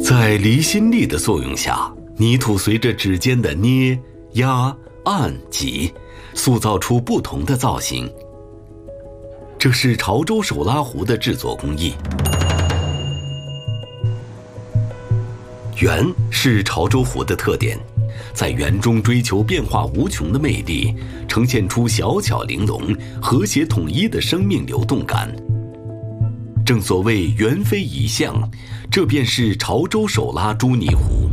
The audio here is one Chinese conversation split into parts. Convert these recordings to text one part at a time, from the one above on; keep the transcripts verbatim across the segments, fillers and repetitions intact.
在离心力的作用下，泥土随着指尖的捏、压、按、挤，塑造出不同的造型。这是潮州手拉壶的制作工艺。圆是潮州壶的特点，在圆中追求变化无穷的魅力，呈现出小巧玲珑、和谐统一的生命流动感。正所谓圆非一象，这便是潮州手拉猪泥壶。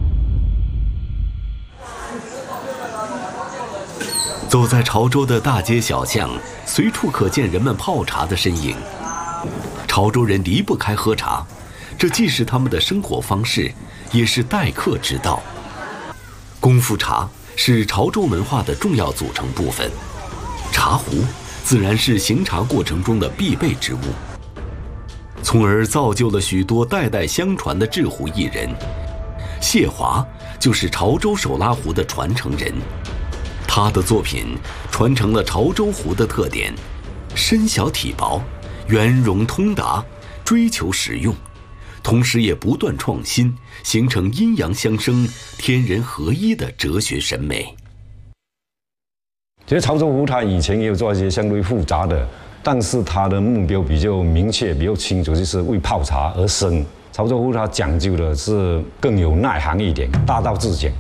走在潮州的大街小巷，随处可见人们泡茶的身影。潮州人离不开喝茶，这既是他们的生活方式，也是待客之道。功夫茶是潮州文化的重要组成部分，茶壶自然是行茶过程中的必备之物，从而造就了许多代代相传的制壶艺人。谢华就是潮州手拉壶的传承人，他的作品传承了潮州壶的特点：身小体薄，圆融通达，追求实用，同时也不断创新，形成阴阳相生、天人合一的哲学审美。 其实潮州壶它以前也有做一些相对复杂的，但是它的目标比较明确、比较清楚，就是为泡茶而生。潮州壶它讲究的是更有内涵一点，大道至简。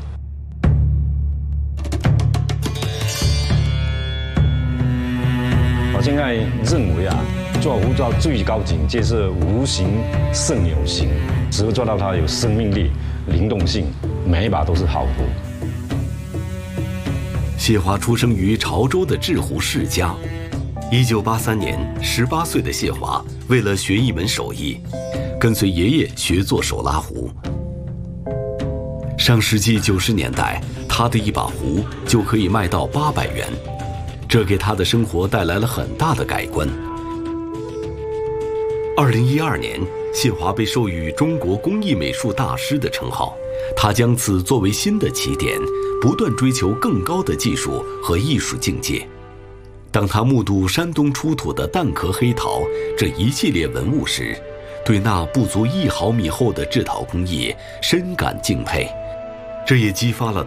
我现在认为啊，做壶做到最高境界是无形胜有形，只有做到它有生命力、灵动性，每一把都是好壶。 谢华出生于潮州的制壶世家。一九八三年，十八岁的谢华为了学一门手艺，跟随爷爷学做手拉壶。上世纪九十年代，他的一把壶就可以卖到八百元，这给他的生活带来了很大的改观。二零一二年，谢华被授予中国工艺美术大师的称号，他将此作为新的起点，不断追求更高的技术和艺术境界。当他目睹山东出土的蛋壳黑陶这一系列文物时，对那不足一毫米厚的制陶工艺深感敬佩，这也激发了